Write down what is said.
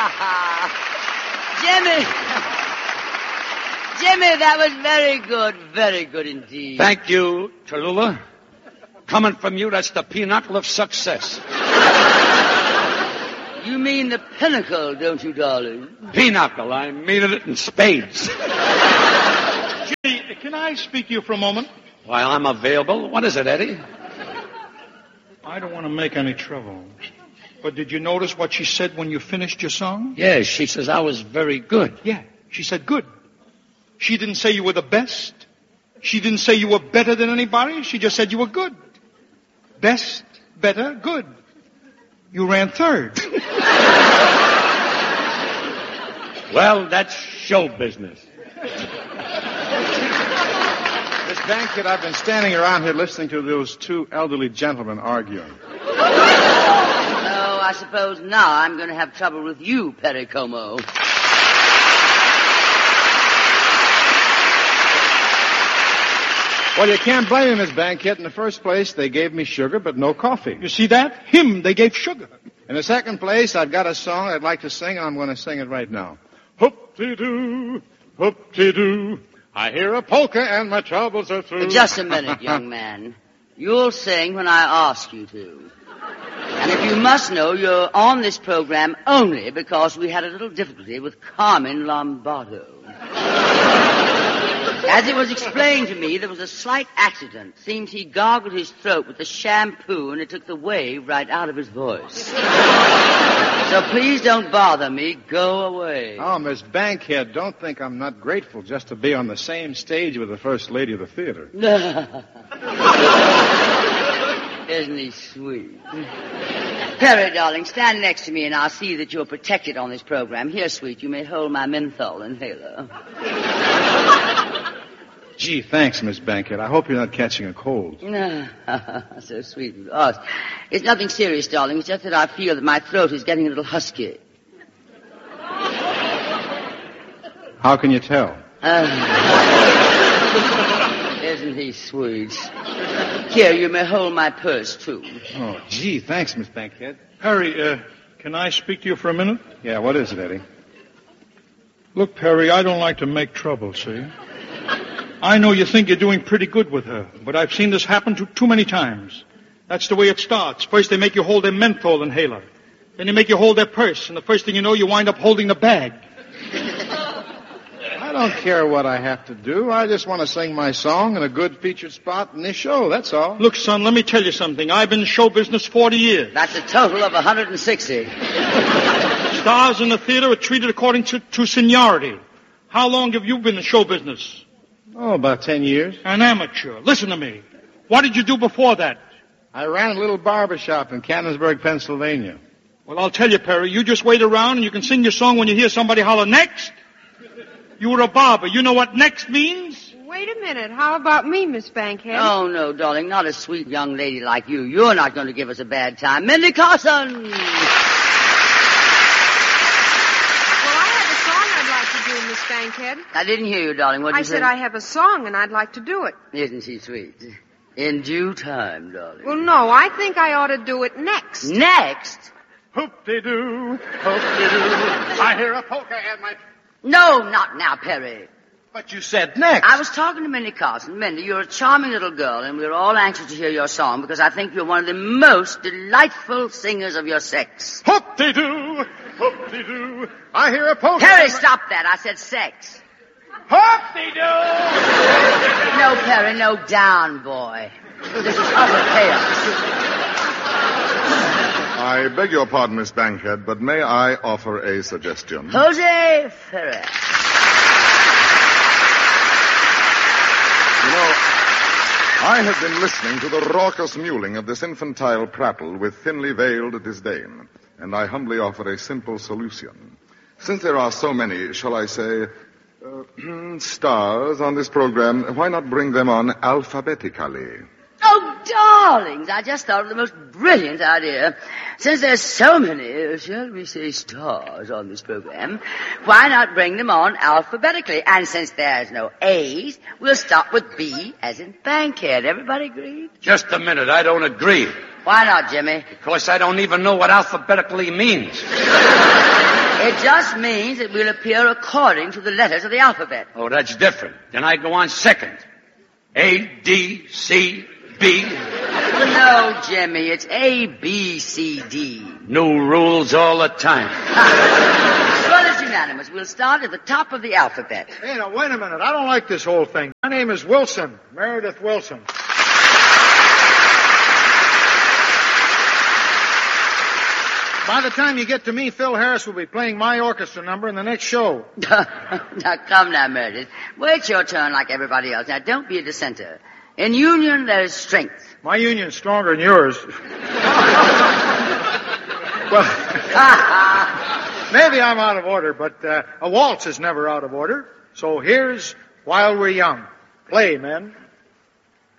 Jimmy, that was very good indeed. Thank you, Tallulah. Coming from you, that's the pinnacle of success. You mean the pinnacle, don't you, darling? Pinnacle, I mean it in spades. Jimmy, can I speak to you for a moment? Why, I'm available. What is it, Eddie? I don't want to make any trouble. But did you notice what she said when you finished your song? Yes, she says I was very good. Yeah, she said good. She didn't say you were the best. She didn't say you were better than anybody. She just said you were good. Best, better, good. You ran third. Well, that's show business. Miss Bankhead, I've been standing around here listening to those two elderly gentlemen arguing. Oh, I suppose now I'm going to have trouble with you, Perry Como. Well, you can't blame him, Miss Bankhead. In the first place, they gave me sugar, but no coffee. You see that? Him, they gave sugar. In the second place, I've got a song I'd like to sing, and I'm going to sing it right now. Hoop-de-doo, hoop-de-doo. I hear a polka and my troubles are through. Just a minute, young man. You'll sing when I ask you to. And if you must know, you're on this program only because we had a little difficulty with Carmen Lombardo. As it was explained to me, there was a slight accident. Seems he gargled his throat with the shampoo and it took the wave right out of his voice. So please don't bother me. Go away. Oh, Miss Bankhead, don't think I'm not grateful just to be on the same stage with the First Lady of the theater. Isn't he sweet? Perry, darling, stand next to me and I'll see that you're protected on this program. Here, sweet, you may hold my menthol inhaler. Gee, thanks, Miss Bankhead. I hope you're not catching a cold. So sweet. Oh, it's nothing serious, darling. It's just that I feel that my throat is getting a little husky. How can you tell? Isn't he sweet? Here, you may hold my purse, too. Oh, gee, thanks, Miss Bankhead. Perry, can I speak to you for a minute? Yeah, what is it, Eddie? Look, Perry, I don't like to make trouble, see? I know you think you're doing pretty good with her, but I've seen this happen too many times. That's the way it starts. First they make you hold their menthol inhaler. Then they make you hold their purse, and the first thing you know, you wind up holding the bag. I don't care what I have to do. I just want to sing my song in a good featured spot in this show, that's all. Look, son, let me tell you something. I've been in show business 40 years. That's a total of 160. Stars in the theater are treated according to seniority. How long have you been in show business? Oh, about 10 years. An amateur. Listen to me. What did you do before that? I ran a little barber shop in Cannonsburg, Pennsylvania. Well, I'll tell you, Perry, you just wait around and you can sing your song when you hear somebody holler, next. You were a barber. You know what next means? Wait a minute. How about me, Miss Bankhead? Oh, no, darling. Not a sweet young lady like you. You're not going to give us a bad time. Mindy Carson! Miss Bankhead. I didn't hear you, darling. What did you say? I said I have a song and I'd like to do it. Isn't she sweet? In due time, darling. Well, no, I think I ought to do it next. Next? Hoop-de-doo, hoop-de-doo. I hear a polka and my... No, not now, Perry. But you said next. I was talking to Mindy Carson. Mindy, you're a charming little girl, and we're all anxious to hear your song because I think you're one of the most delightful singers of your sex. Hoop-de-doo, hoop-de-doo. I hear a polka. Perry, stop that. I said sex. Hoop-de-doo. No, Perry, no, down, boy. This is utter chaos. I beg your pardon, Miss Bankhead, but may I offer a suggestion? Jose Ferrer. You know, I have been listening to the raucous mewling of this infantile prattle with thinly veiled disdain, and I humbly offer a simple solution. Since there are so many, shall I say, stars on this program, why not bring them on alphabetically? Oh, darlings, I just thought of the most brilliant idea. Since there's so many, shall we say, stars on this program, why not bring them on alphabetically? And since there's no A's, we'll start with B as in Bankhead. Everybody agreed? Just a minute, I don't agree. Why not, Jimmy? Because I don't even know what alphabetically means. It just means that we'll appear according to the letters of the alphabet. Oh, that's different. Then I go on second. A, D, C, B. No, Jimmy, it's A, B, C, D. New rules all the time. Well, it's unanimous. We'll start at the top of the alphabet. Hey, now, wait a minute. I don't like this whole thing. My name is Wilson. Meredith Wilson. By the time you get to me, Phil Harris will be playing my orchestra number in the next show. Now, come now, Meredith. Wait your turn like everybody else. Now, don't be a dissenter. In union, there's strength. My union's stronger than yours. Well, maybe I'm out of order, but a waltz is never out of order. So here's While We're Young. Play, men.